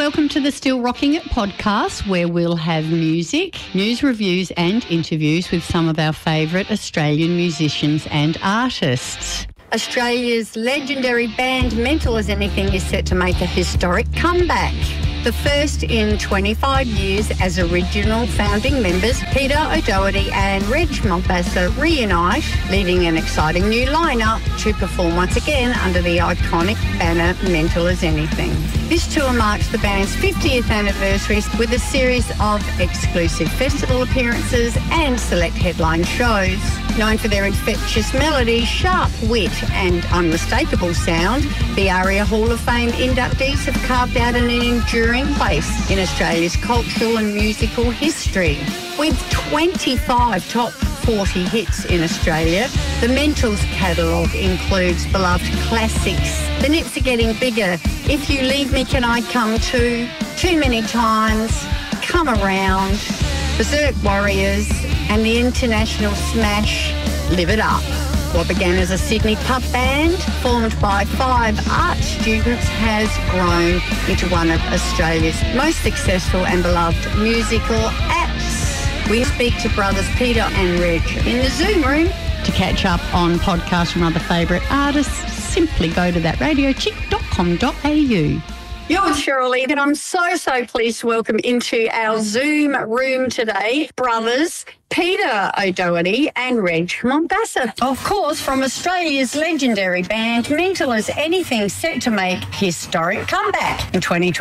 welcome to the Still Rocking It podcast, where we'll have music, news reviews and interviews with some of our favourite Australian musicians and artists. Australia's legendary band Mental as Anything is set to make a historic comeback. The first in 25 years as original founding members, Peter O'Doherty and Reg Mombassa reunite, leaving an exciting new lineup to perform once again under the iconic banner Mental as Anything. This tour marks the band's 50th anniversary with a series of exclusive festival appearances and select headline shows. Known for their infectious melody, sharp wit and unmistakable sound, the ARIA Hall of Fame inductees have carved out an enduring place in Australia's cultural and musical history. With 25 top 40 hits in Australia, the Mentals catalogue includes beloved classics. The Nips Are Getting Bigger, If You Leave Me Can I Come Too, Too Many Times, Come Around, Berserk Warriors and the international smash Live It Up. What began as a Sydney pub band formed by 5 art students has grown into one of Australia's most successful and beloved musical acts. We speak to brothers Peter and Reg in the Zoom room. To catch up on podcasts from other favourite artists, simply go to thatradiochick.com.au. You're with Cheryl Lee, and I'm so pleased to welcome into our Zoom room today brothers Peter O'Doherty and Reg Mombassa. Of course, from Australia's legendary band Mental as Anything, set to make historic comeback in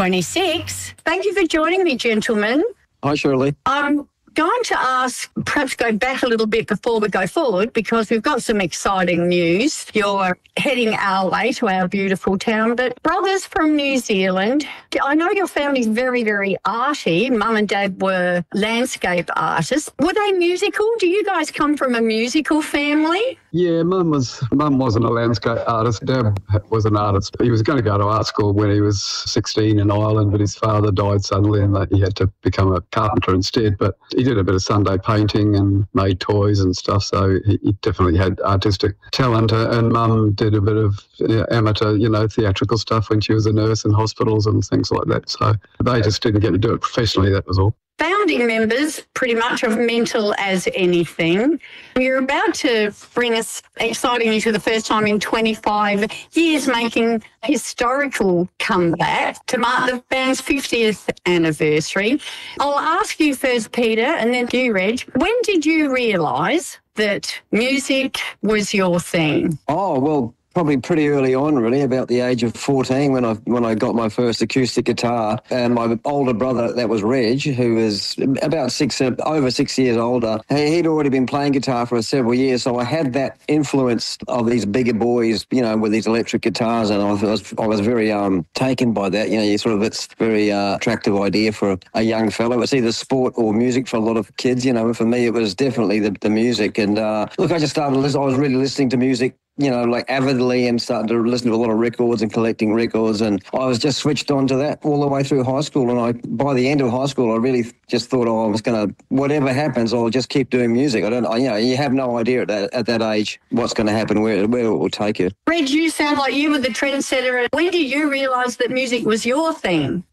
2026. Thank you for joining me, gentlemen. Hi, Shirley. I'm going to ask, perhaps go back a little bit before we go forward, because we've got some exciting news. You're heading our way to our beautiful town, but brothers from New Zealand, I know your family's very, very arty. Mum and Dad were landscape artists. Were they musical? Do you guys come from a musical family? Yeah, Mum wasn't a landscape artist. Dad was an artist. He was going to go to art school when he was 16 in Ireland, but his father died suddenly and he had to become a carpenter instead. But he did a bit of Sunday painting and made toys and stuff, so he definitely had artistic talent. And Mum did a bit of amateur, theatrical stuff when she was a nurse in hospitals and things like that. So they just didn't get to do it professionally, that was all. Founding members, pretty much, of Mental as Anything. You're about to bring us excitingly for the first time in 25 years, making a historical comeback to mark the band's 50th anniversary. I'll ask you first, Peter, and then you, Reg. When did you realise that music was your thing? Oh, well, probably pretty early on, really, about the age of 14 when I got my first acoustic guitar. And my older brother, that was Reg, who was about over 6 years older, he'd already been playing guitar for several years. So I had that influence of these bigger boys, with these electric guitars, and I was very taken by that. It's a very attractive idea for a young fellow. It's either sport or music for a lot of kids. For me, it was definitely the music. And look, I just started listening. I was really listening to music, avidly, and starting to listen to a lot of records and collecting records. And I was just switched on to that all the way through high school. And by the end of high school, I really just thought, I was going to, whatever happens, I'll just keep doing music. You have no idea at that age what's going to happen, where it will take you. Reg, you sound like you were the trendsetter. When did you realise that music was your thing?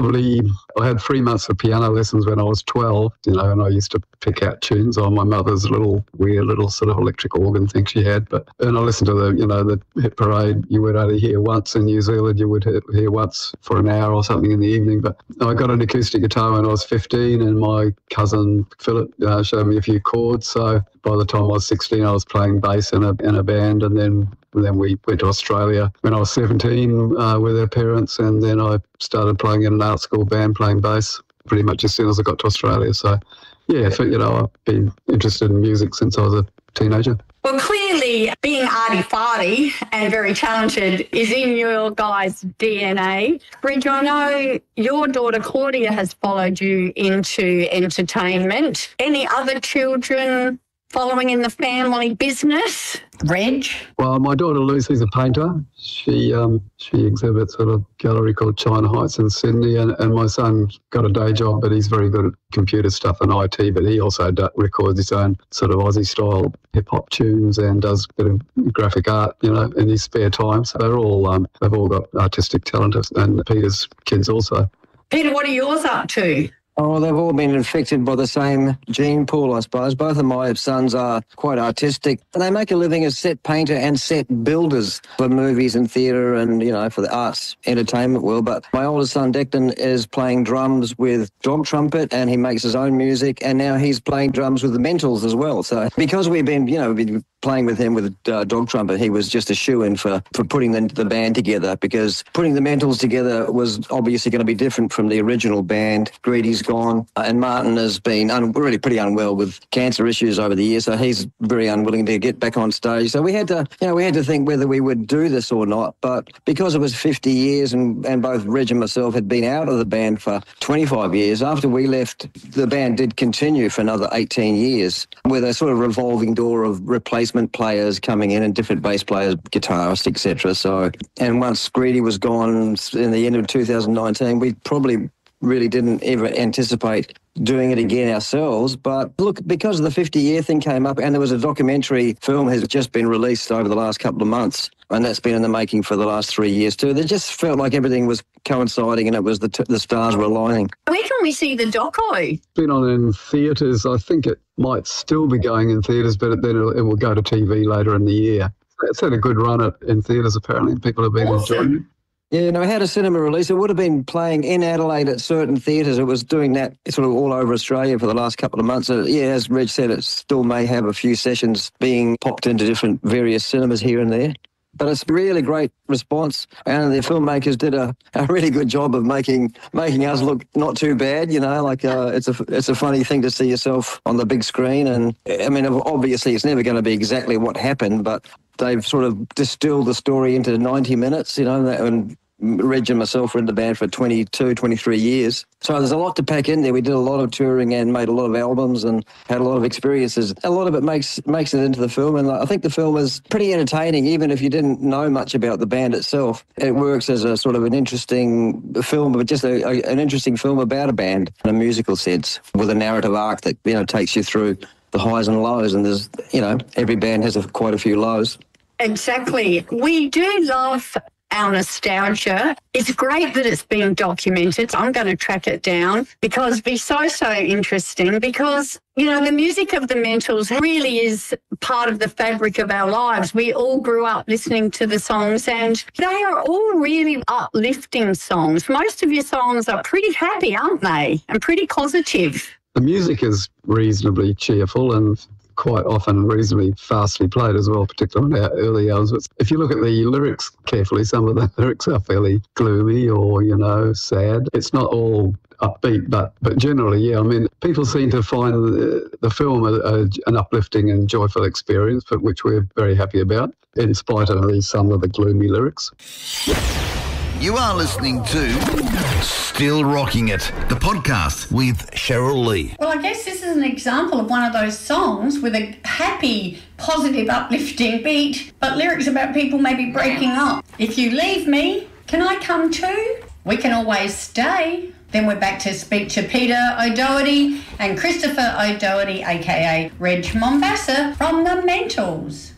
I had 3 months of piano lessons when I was 12, and I used to pick out tunes on my mother's weird little sort of electric organ thing she had. And I listened to the hit parade. You would only hear once in New Zealand. You would hear once for an hour or something in the evening. But I got an acoustic guitar when I was 15, and my cousin Philip showed me a few chords. So by the time I was 16, I was playing bass in a band, and then we went to Australia when I was 17 with our parents, and then I started playing in an art school band, playing bass pretty much as soon as I got to Australia. So, yeah, I've been interested in music since I was a teenager. Well, clearly being arty-farty and very talented is in your guys' DNA. Reg, I know your daughter Claudia has followed you into entertainment. Any other children following in the family business? Reg? Well, my daughter Lucy's a painter. She exhibits at a gallery called China Heights in Sydney, and my son got a day job, but he's very good at computer stuff and IT, but he also records his own sort of Aussie-style hip-hop tunes and does a bit of graphic art, in his spare time. So they've all got artistic talent, and Peter's kids also. Peter, what are yours up to? Oh, they've all been infected by the same gene pool, I suppose. Both of my sons are quite artistic. And they make a living as set painter and set builders for movies and theatre and, for the arts entertainment world. But my oldest son, Declan, is playing drums with Dog Trumpet, and he makes his own music. And now he's playing drums with the Mentals as well. So because we've been playing with him with Dog Trumpet, he was just a shoo-in for putting the band together, because putting the Mentals together was obviously going to be different from the original band. Greedy's gone, and Martin has been really pretty unwell with cancer issues over the years, so he's very unwilling to get back on stage. So we had to think whether we would do this or not, but because it was 50 years and both Reg and myself had been out of the band for 25 years, after we left, the band did continue for another 18 years with a sort of revolving door of replacement players coming in and different bass players, guitarists, etc. So, and once Greedy was gone in the end of 2019, we probably really didn't ever anticipate doing it again ourselves. But look, because the 50-year thing came up, and there was a documentary film has just been released over the last couple of months, and that's been in the making for the last 3 years too. It just felt like everything was coinciding, and it was the stars were aligning. Where can we see the doco? It's been on in theatres. I think it might still be going in theatres, but then it will go to TV later in the year. It's had a good run in theatres, apparently, and people have been enjoying it. Yeah, no, we had a cinema release. It would have been playing in Adelaide at certain theatres. It was doing that sort of all over Australia for the last couple of months. As Reg said, it still may have a few sessions being popped into different various cinemas here and there. But it's really great response, and the filmmakers did a really good job of making us look not too bad. It's a funny thing to see yourself on the big screen, and I mean, obviously it's never going to be exactly what happened, but they've sort of distilled the story into 90 minutes, and Reg and myself were in the band for 22, 23 years. So there's a lot to pack in there. We did a lot of touring and made a lot of albums and had a lot of experiences. A lot of it makes it into the film, and I think the film is pretty entertaining, even if you didn't know much about the band itself. It works as a sort of an interesting film, but just an interesting film about a band in a musical sense, with a narrative arc that, takes you through the highs and lows, and there's, every band has quite a few lows. Exactly. We do love our nostalgia. It's great that it's being documented. I'm going to track it down because it'd be so interesting, because, the music of the Mentals really is part of the fabric of our lives. We all grew up listening to the songs, and they are all really uplifting songs. Most of your songs are pretty happy, aren't they? And pretty positive. The music is reasonably cheerful and quite often reasonably fastly played as well, particularly in our early hours. But if you look at the lyrics carefully, some of the lyrics are fairly gloomy or, sad. It's not all upbeat, but generally, yeah. I mean, people seem to find the film an uplifting and joyful experience, but which we're very happy about, in spite of some of the gloomy lyrics. You are listening to Still Rocking It, the podcast with Cheryl Lee. Well, I guess this is an example of one of those songs with a happy, positive, uplifting beat, but lyrics about people maybe breaking up. If you leave me, can I come too? We can always stay. Then we're back to speak to Peter O'Doherty and Christopher O'Doherty, a.k.a. Reg Mombassa, from the Mentals.